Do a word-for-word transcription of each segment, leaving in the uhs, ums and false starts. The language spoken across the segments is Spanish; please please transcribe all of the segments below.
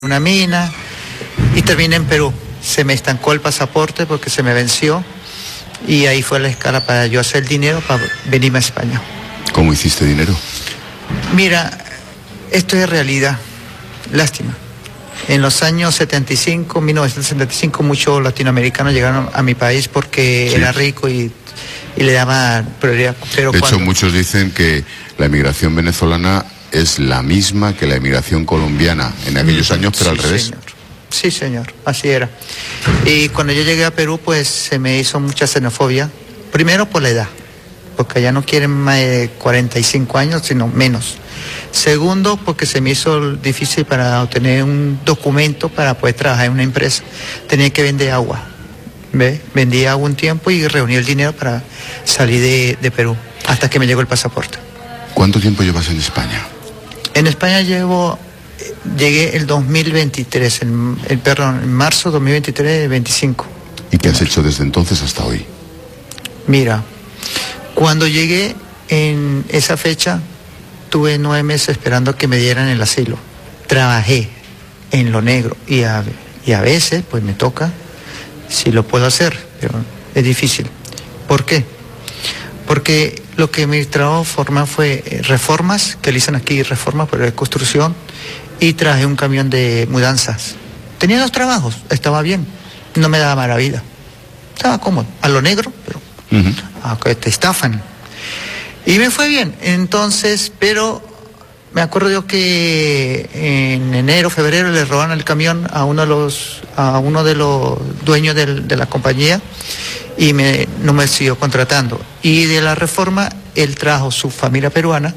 una mina y terminé en Perú. Se me estancó el pasaporte porque se me venció y ahí fue la escala para yo hacer dinero para venirme a España. ¿Cómo hiciste dinero? Mira, esto es realidad. Lástima. En los años setenta y cinco, mil novecientos setenta y cinco, muchos latinoamericanos llegaron a mi país porque sí. Era rico y, y le daba prioridad. Pero de cuando... hecho, muchos dicen que la emigración venezolana es la misma que la emigración colombiana en aquellos mm, años, pero sí, al revés. Señor. Sí, señor, así era. Y cuando yo llegué a Perú, pues se me hizo mucha xenofobia. Primero por la edad, porque allá no quieren más de cuarenta y cinco años, sino menos. Segundo, porque se me hizo difícil para obtener un documento para poder trabajar en una empresa. Tenía que vender agua. ¿Ve? Vendí agua un tiempo y reuní el dinero para salir de, de Perú, hasta que me llegó el pasaporte. ¿Cuánto tiempo llevas en España? En España llevo, llegué el dos mil veintitrés, el, el perdón, en marzo dos mil veintitrés, veinticinco. ¿Y qué has hecho desde entonces hasta hoy? Mira, cuando llegué en esa fecha, tuve nueve meses esperando que me dieran el asilo. Trabajé en lo negro y a, y a veces, pues me toca, si lo puedo hacer, pero es difícil. ¿Por qué? Porque lo que mi trabajo formal fue reformas, que le dicen aquí reformas, pero de construcción, y traje un camión de mudanzas. Tenía dos trabajos, estaba bien, no me daba mala vida. Estaba cómodo, a lo negro, pero uh-huh. a que te estafan. Y me fue bien, entonces, pero me acuerdo yo que en enero, febrero le robaron el camión a uno de los, a uno de los dueños del, de la compañía, y me, no me siguió contratando. Y de la reforma, él trajo su familia peruana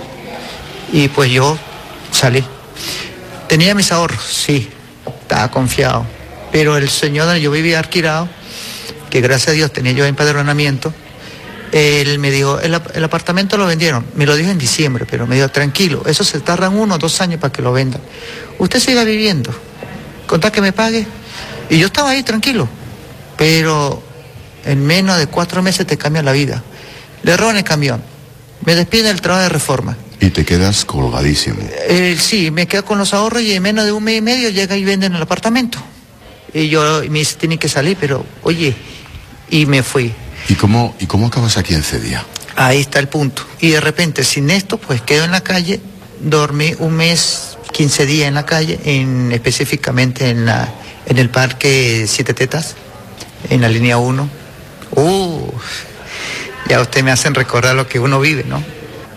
y pues yo salí. Tenía mis ahorros, sí, estaba confiado. Pero el señor donde yo vivía alquilado, que gracias a Dios tenía yo empadronamiento, él me dijo, el, el apartamento lo vendieron. Me lo dijo en diciembre, pero me dijo, tranquilo, eso se tardan uno o dos años para que lo vendan. Usted siga viviendo, contá que me pague. Y yo estaba ahí tranquilo, pero... en menos de cuatro meses te cambia la vida. Le roban el camión, me despiden del trabajo de reforma. Y te quedas colgadísimo. Eh, sí, me quedo con los ahorros y en menos de un mes y medio llega y venden el apartamento. Y yo y me dice, tiene que salir, pero oye, y me fui. ¿Y cómo, ¿Y cómo acabas aquí en Cedía? Ahí está el punto. Y de repente, sin esto, pues quedo en la calle, dormí un mes, quince días en la calle, en, específicamente en, la, en el parque Siete Tetas, en la línea uno. Uh, ya usted me hacen recordar lo que uno vive, ¿no?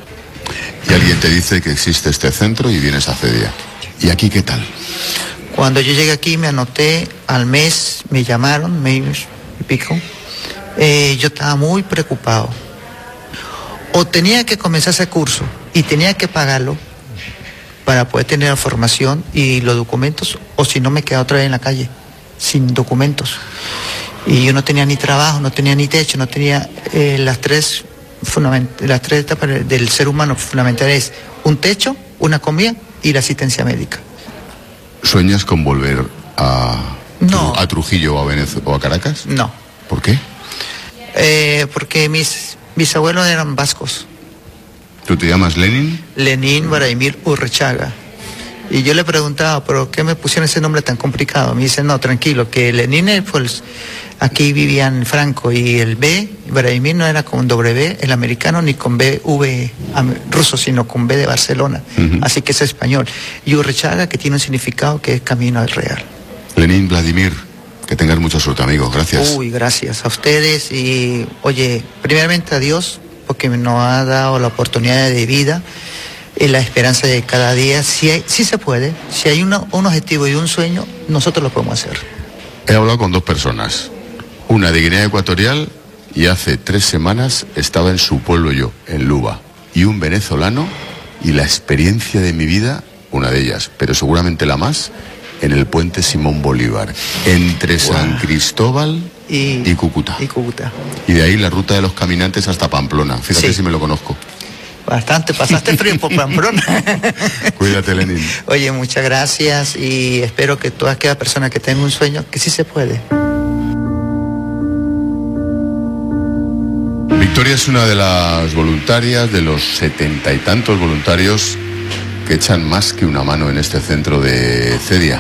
Y alguien te dice que existe este centro y vienes a Cedía. ¿Y aquí qué tal? Cuando yo llegué aquí me anoté, al mes me llamaron, mes y pico. Eh, yo estaba muy preocupado. O tenía que comenzar ese curso y tenía que pagarlo para poder tener la formación y los documentos, o si no me quedaba otra vez en la calle, sin documentos. Y yo no tenía ni trabajo, no tenía ni techo, no tenía eh, las tres fundament- las tres etapas del ser humano fundamentales: un techo, una comida y la asistencia médica. ¿Sueñas con volver a, no. a Trujillo o a, Venez- o a Caracas? No. ¿Por qué? Eh, porque mis, mis abuelos eran vascos. ¿Tú te llamas Lenin? Lenin Vladimir Urrechaga. Y yo le preguntaba, ¿pero qué me pusieron ese nombre tan complicado? Me dicen, no, tranquilo, que Lenin, pues, aquí vivían Franco, y el B, Vladimir, no era con W, el americano, ni con B, V ruso, sino con B de Barcelona. Uh-huh. Así que es español. Y Urrechaga, que tiene un significado que es camino al real. Lenin Vladimir, que tengas mucha suerte, amigo. Gracias. Uy, gracias a ustedes. Y, oye, primeramente a Dios, porque nos ha dado la oportunidad de vida, y la esperanza de cada día. Si, hay, si se puede, si hay una, un objetivo y un sueño, nosotros lo podemos hacer. He hablado con dos personas, una de Guinea Ecuatorial, y hace tres semanas estaba en su pueblo yo, en Luba, y un venezolano, y la experiencia de mi vida, una de ellas, pero seguramente la más, en el puente Simón Bolívar, entre wow. San Cristóbal y, y Cúcuta. Y Cúcuta. Y de ahí la ruta de los caminantes hasta Pamplona. Fíjate sí. si me lo conozco. Bastante, pasaste frío por Pamplona. Cuídate, Lenin. Oye, muchas gracias y espero que toda aquella persona que tenga un sueño, que sí se puede. Victoria es una de las voluntarias, de los setenta y tantos voluntarios que echan más que una mano en este centro de Cedia.